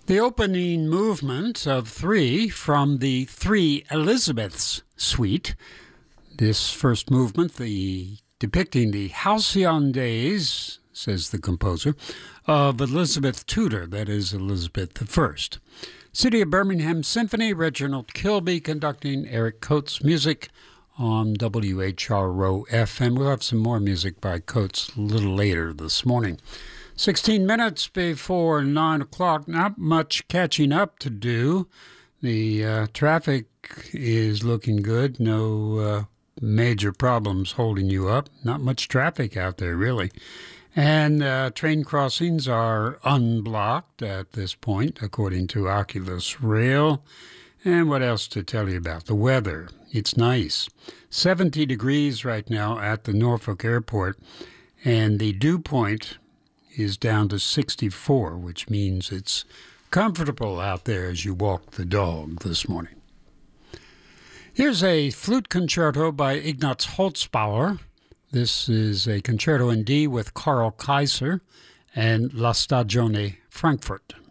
The opening movement of three from the Three Elizabeths suite. This first movement, depicting the halcyon days, says the composer, of Elizabeth Tudor, that is Elizabeth I. City of Birmingham Symphony, Reginald Kilby conducting, Eric Coates music on WHRO FM. We'll have some more music by Coates a little later this morning. 16 minutes before 9 o'clock, not much catching up to do. The traffic is looking good. No major problems holding you up. Not much traffic out there, really. And train crossings are unblocked at this point, according to Oculus Rail. And what else to tell you about? The weather. It's nice. 70 degrees right now at the Norfolk Airport, and the dew point is down to 64, which means it's comfortable out there as you walk the dog this morning. Here's a flute concerto by Ignaz Holzbauer. This is a concerto in D with Karl Kaiser and La Stagione Frankfurt.